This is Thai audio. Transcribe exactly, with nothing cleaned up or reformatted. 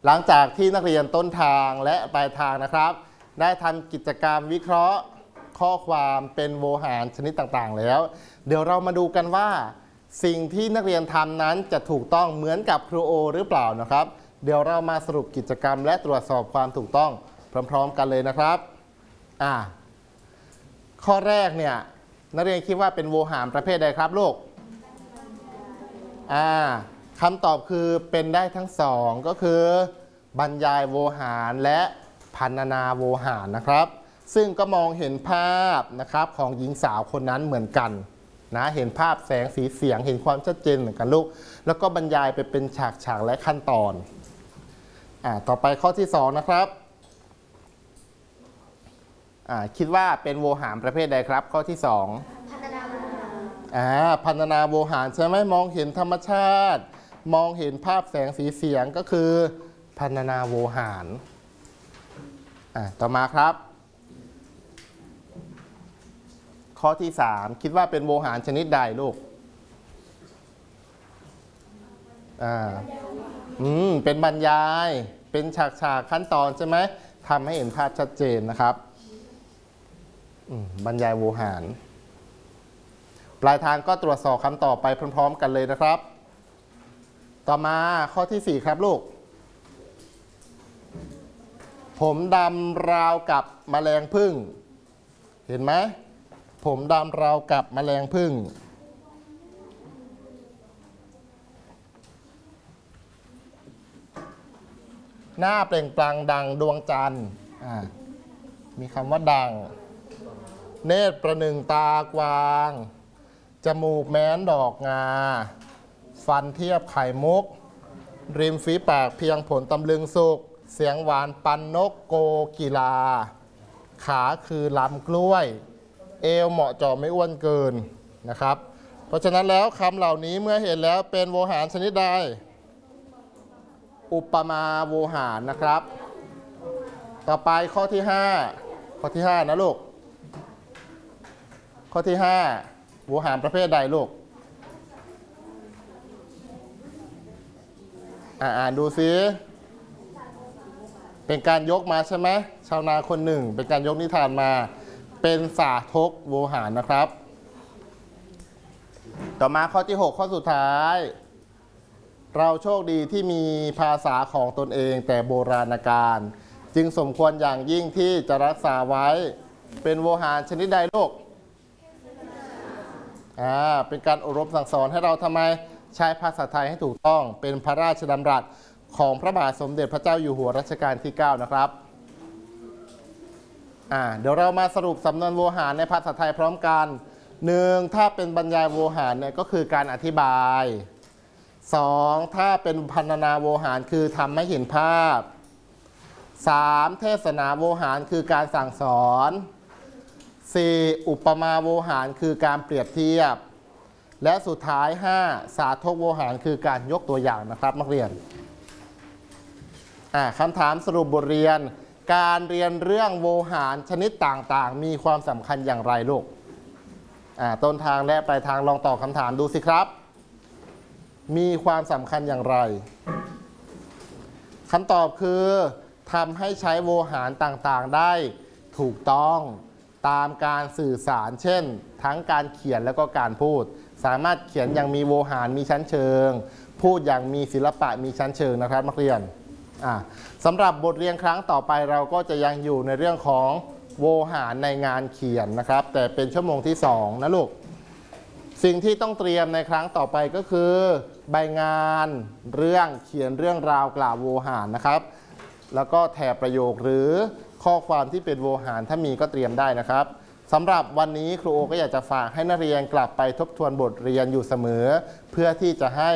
หลังจากที่นักเรียนต้นทางและปลายทางนะครับได้ทำกิจกรรมวิเคราะห์ข้อความเป็นโวหารชนิดต่างๆแล้วเดี๋ยวเรามาดูกันว่าสิ่งที่นักเรียนทำนั้นจะถูกต้องเหมือนกับครูโอหรือเปล่านะครับเดี๋ยวเรามาสรุปกิจกรรมและตรวจสอบความถูกต้องพร้อมๆกันเลยนะครับอ่าข้อแรกเนี่ยนักเรียนคิดว่าเป็นโวหารประเภทใดครับลูกอ่าคำตอบคือเป็นได้ทั้งสองก็คือบรรยายโวหารและพรรณนาโวหารนะครับซึ่งก็มองเห็นภาพนะครับของหญิงสาวคนนั้นเหมือนกันนะเห็นภาพแสงสีเสียงเห็นความชัดเจนเหมือนกันลูกแล้วก็บรรยายไปเป็นฉากๆและขั้นตอนอ่าต่อไปข้อที่สองนะครับอ่าคิดว่าเป็นโวหารประเภทใดครับข้อที่สองพรรณนาโวหารอ่าพรรณนาโวหารใช่ไหมมองเห็นธรรมชาติมองเห็นภาพแสงสีเสียงก็คือพรรณนาโวหารอ่าต่อมาครับข้อที่สามคิดว่าเป็นโวหารชนิดใดลูกอ่าอืมเป็นบรรยายเป็นฉากฉากขั้นตอนใช่ไหมทำให้เห็นภาพชัดเจนนะครับบรรยายโวหารปลายทางก็ตรวจสอบคำตอบไปพร้อมๆกันเลยนะครับต่อมาข้อที่สี่ครับลูกผมดำราวกับแมลงผึ้งเห็นไหมผมดำราวกับแมลงผึ้งหน้าเปล่งปลั่งดังดวงจันทร์มีคำว่าดังเนตรประหนึ่งตากวางจมูกแม้นดอกงาฟันเทียบไข่มุกริมฝีปากเพียงผลตำลึงสุกเสียงหวานปันนกโกกีฬาขาคือลำกล้วยเอวเหมาะเจาะไม่อ้วนเกินนะครับเพราะฉะนั้นแล้วคำเหล่านี้เมื่อเห็นแล้วเป็นโวหารชนิดใดอุปมาโวหารนะครับต่อไปข้อที่ห้าข้อที่ห้านะลูกข้อที่ห้าโวหารประเภทใดลูกอ่านดูซิเป็นการยกมาใช่ไหมชาวนาคนหนึ่งเป็นการยกนิทานมาเป็นสาธกโวหารนะครับต่อมาข้อที่หกข้อสุดท้ายเราโชคดีที่มีภาษาของตนเองแต่โบราณกาลจึงสมควรอย่างยิ่งที่จะรักษาไว้เป็นโวหารชนิดใดลูกอ่าเป็นการอบรมสั่งสอนให้เราทำไมใช้ภาษาไทยให้ถูกต้องเป็นพระราชดำรัสของพระบาทสมเด็จพระเจ้าอยู่หัวรัชกาลที่เก้านะครับอ่าเดี๋ยวเรามาสรุปสำนวนโวหารในภาษาไทยพร้อมกันหนึ่งถ้าเป็นบรรยายโวหารเนี่ยก็คือการอธิบายสองถ้าเป็นพรรณนาโวหารคือทำให้เห็นภาพสามเทศนาโวหารคือการสั่งสอนสี่อุปมาโวหารคือการเปรียบเทียบและสุดท้ายห้าสาธกโวหารคือการยกตัวอย่างนะครับนักเรียนคำถามสรุปบทเรียนการเรียนเรื่องโวหารชนิดต่างๆมีความสำคัญอย่างไรลูกต้นทางและปลายทางลองตอบคำถามดูสิครับมีความสำคัญอย่างไรคำตอบคือทำให้ใช้โวหารต่างๆได้ถูกต้องตามการสื่อสารเช่นทั้งการเขียนแล้วก็การพูดสามารถเขียนอย่างมีโวหารมีชั้นเชิงพูดอย่างมีศิลปะมีชั้นเชิงนะครับนักเรียนสำหรับบทเรียนครั้งต่อไปเราก็จะยังอยู่ในเรื่องของโวหารในงานเขียนนะครับแต่เป็นชั่วโมงที่สองนะลูกสิ่งที่ต้องเตรียมในครั้งต่อไปก็คือใบงานเรื่องเขียนเรื่องราวกล่าวโวหารนะครับแล้วก็แถบประโยคหรือข้อความที่เป็นโวหารถ้ามีก็เตรียมได้นะครับสำหรับวันนี้ครูโอก็อยากจะฝากให้นักเรียนกลับไปทบทวนบทเรียนอยู่เสมอเพื่อที่จะให้